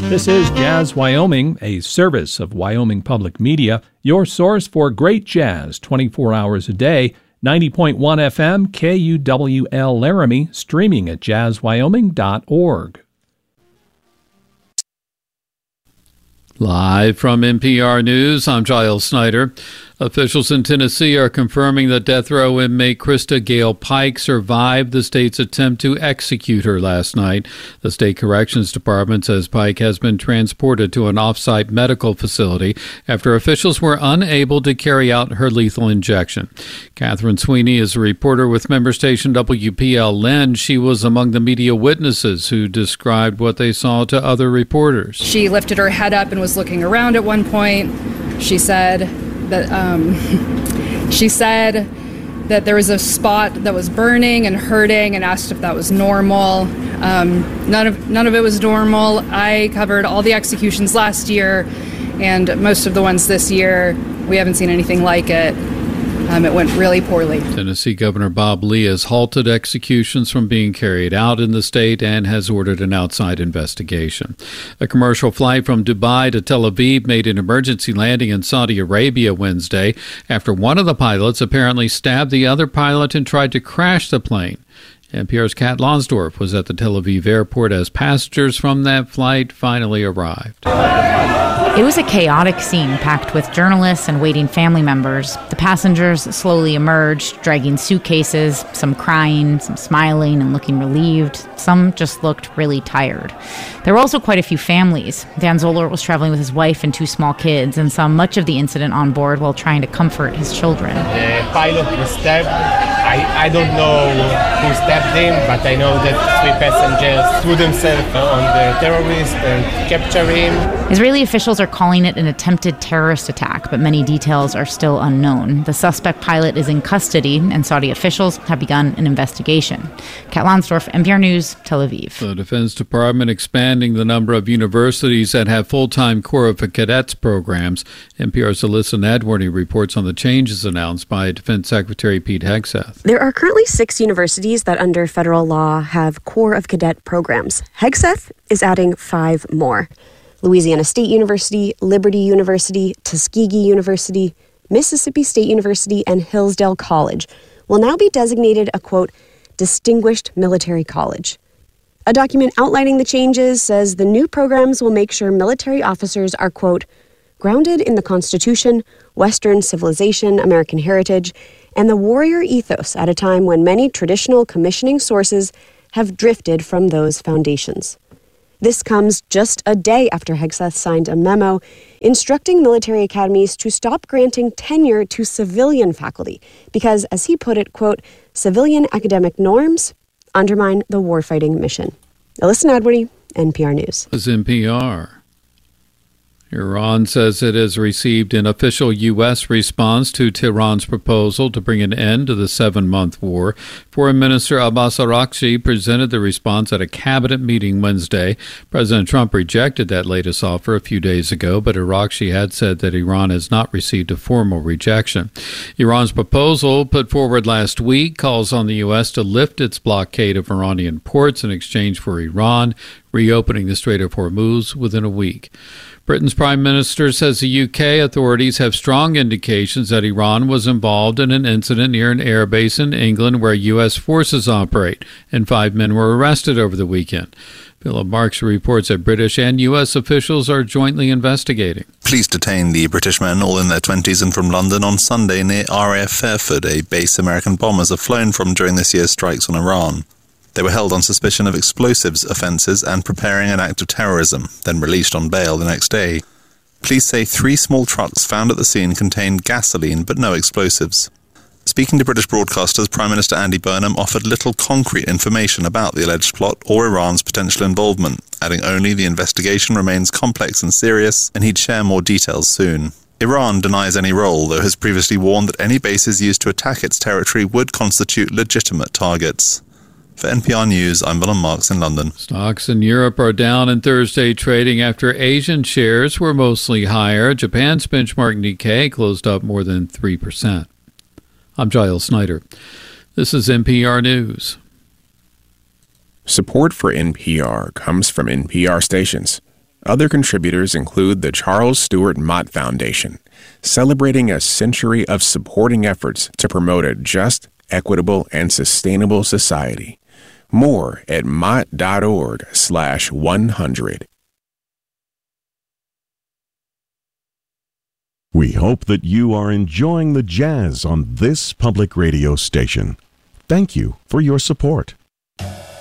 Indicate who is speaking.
Speaker 1: This is Jazz Wyoming, a service of Wyoming Public Media, your source for great jazz 24 hours a day. 90.1 FM, KUWL Laramie, streaming at jazzwyoming.org.
Speaker 2: Live from NPR News, I'm Giles Snyder. Officials in Tennessee are confirming that death row inmate Krista Gale Pike survived the state's attempt to execute her last night. The state corrections department says Pike has been transported to an off-site medical facility after officials were unable to carry out her lethal injection. Catherine Sweeney is a reporter with member station WPLN. She was among the media witnesses who described what they saw to other reporters.
Speaker 3: She lifted her head up and was looking around at one point. She said that there was a spot that was burning and hurting, and asked if that was normal. None of it was normal. I covered all the executions last year, and most of the ones this year. We haven't seen anything like it. It went really poorly.
Speaker 2: Tennessee Governor Bob Lee has halted executions from being carried out in the state and has ordered an outside investigation. A commercial flight from Dubai to Tel Aviv made an emergency landing in Saudi Arabia Wednesday after one of the pilots apparently stabbed the other pilot and tried to crash the plane. NPR's Kat Lonsdorf was at the Tel Aviv airport as passengers from that flight finally arrived.
Speaker 4: It was a chaotic scene packed with journalists and waiting family members. The passengers slowly emerged, dragging suitcases, some crying, some smiling and looking relieved. Some just looked really tired. There were also quite a few families. Dan Zoller was traveling with his wife and two small kids and saw much of the incident on board while trying to comfort his children.
Speaker 5: The pilot was stabbed. I don't know who stabbed him, but I know that three passengers threw themselves on the terrorist and captured him.
Speaker 4: Israeli officials are calling it an attempted terrorist attack, but many details are still unknown. The suspect pilot is in custody, and Saudi officials have begun an investigation. Kat Lonsdorf, NPR News, Tel Aviv.
Speaker 2: The Defense Department expanding the number of universities that have full-time Corps of Cadets programs. NPR's Alyssa Nadworny reports on the changes announced by Defense Secretary Pete Hegseth.
Speaker 6: There are currently 6 universities that under federal law have Corps of Cadet programs. Hegseth is adding 5 more. Louisiana State University, Liberty University, Tuskegee University, Mississippi State University, and Hillsdale College will now be designated a, quote, distinguished military college. A document outlining the changes says the new programs will make sure military officers are, quote, grounded in the Constitution, Western civilization, American heritage, and the warrior ethos at a time when many traditional commissioning sources have drifted from those foundations. This comes just a day after Hegseth signed a memo instructing military academies to stop granting tenure to civilian faculty because, as he put it, quote, civilian academic norms undermine the warfighting mission. Alyssa Nadworny, NPR News.
Speaker 2: This is NPR. Iran says it has received an official U.S. response to Tehran's proposal to bring an end to the 7-month war. Foreign Minister Abbas Araghchi presented the response at a cabinet meeting Wednesday. President Trump rejected that latest offer a few days ago, but Araghchi had said that Iran has not received a formal rejection. Iran's proposal, put forward last week, calls on the U.S. to lift its blockade of Iranian ports in exchange for Iran reopening the Strait of Hormuz within a week. Britain's Prime Minister says the UK authorities have strong indications that Iran was involved in an incident near an airbase in England where U.S. forces operate, and 5 men were arrested over the weekend. Philip Marks reports that British and U.S. officials are jointly investigating.
Speaker 7: Police detained the British men, all in their 20s and from London, on Sunday near RAF Fairford, a base American bombers have flown from during this year's strikes on Iran. They were held on suspicion of explosives offences and preparing an act of terrorism, then released on bail the next day. Police say 3 small trucks found at the scene contained gasoline but no explosives. Speaking to British broadcasters, Prime Minister Andy Burnham offered little concrete information about the alleged plot or Iran's potential involvement, adding only the investigation remains complex and serious and he'd share more details soon. Iran denies any role, though has previously warned that any bases used to attack its territory would constitute legitimate targets. For NPR News, I'm Willem Marks in London.
Speaker 2: Stocks in Europe are down in Thursday trading after Asian shares were mostly higher. Japan's benchmark Nikkei closed up more than 3%. I'm Giles Snyder. This is NPR News.
Speaker 8: Support for NPR comes from NPR stations. Other contributors include the Charles Stewart Mott Foundation, celebrating a century of supporting efforts to promote a just, equitable, and sustainable society. More at mott.org/100.
Speaker 9: We hope that you are enjoying the jazz on this public radio station. Thank you for your support.